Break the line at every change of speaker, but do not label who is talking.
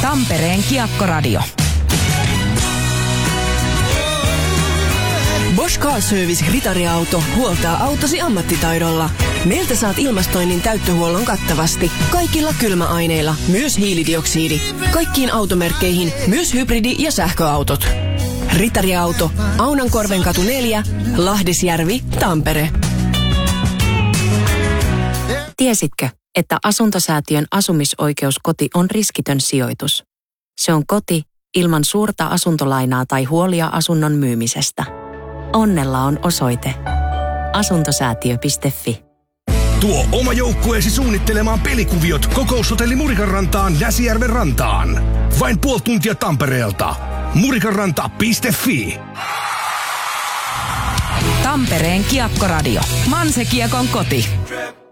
Tampereen Kiekkoradio.
Bosch Car Service ritariauto huoltaa autosi ammattitaidolla. Meiltä saat ilmastoinnin täyttöhuollon kattavasti. Kaikilla kylmäaineilla, myös hiilidioksidi. Kaikkiin automerkkeihin, myös hybridi- ja sähköautot. Ritariauto, Aunankorvenkatu 4, Lahdesjärvi, Tampere.
Tiesitkö, että Asuntosäätiön asumisoikeuskoti on riskitön sijoitus? Se on koti ilman suurta asuntolainaa tai huolia asunnon myymisestä. Onnella on osoite asuntosäätiö.fi.
Tuo oma joukkueesi suunnittelemaan pelikuviot Kokoushotelli Murikanrantaan Näsijärven rantaan. Vain puoli tuntia Tampereelta. Murikanranta.fi.
Tampereen Kiekkoradio. Manse Kiekon koti.